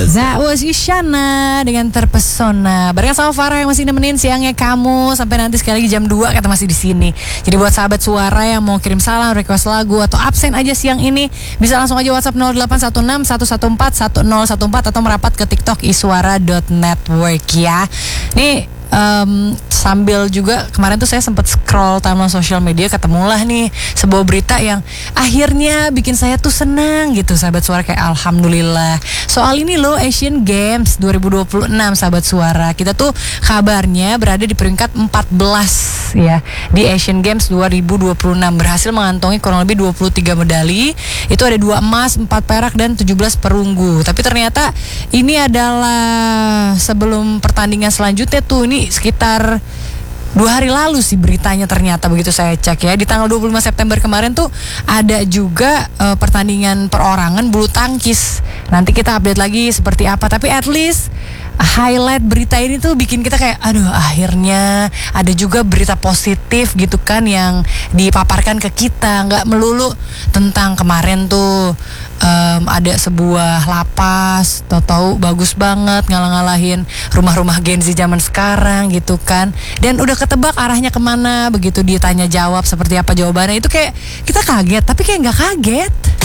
That was Isyana dengan Terpesona. Barengan sama Farah yang masih nemenin siangnya kamu sampai nanti sekali lagi jam 2 kita masih di sini. Jadi buat sahabat suara yang mau kirim salam, request lagu atau absen aja siang ini, bisa langsung aja WhatsApp 0816 114 1014 atau merapat ke TikTok iswara.network ya. Nih sambil juga kemarin tuh saya sempat scroll timeline sosial media, ketemulah nih sebuah berita yang akhirnya bikin saya tuh senang gitu sahabat suara, kayak alhamdulillah. Soal ini loh, Asian Games 2026 sahabat suara. Kita tuh kabarnya berada di peringkat 14 ya di Asian Games 2026, berhasil mengantongi kurang lebih 23 medali. Itu ada 2 emas, 4 perak dan 17 perunggu. Tapi ternyata ini adalah sebelum pertandingan selanjutnya tuh, ini sekitar 2 hari lalu sih beritanya ternyata, begitu saya cek ya. Di tanggal 25 September kemarin tuh ada juga pertandingan perorangan bulu tangkis. Nanti kita update lagi seperti apa. Tapi at least highlight berita ini tuh bikin kita kayak aduh, akhirnya ada juga berita positif gitu kan yang dipaparkan ke kita. Nggak melulu tentang kemarin tuh ada sebuah lapas, tahu-tahu bagus banget ngalah-ngalahin rumah-rumah Gen Z zaman sekarang gitu kan. Dan udah ketebak arahnya kemana, begitu ditanya jawab seperti apa jawabannya, itu kayak kita kaget tapi kayak nggak kaget.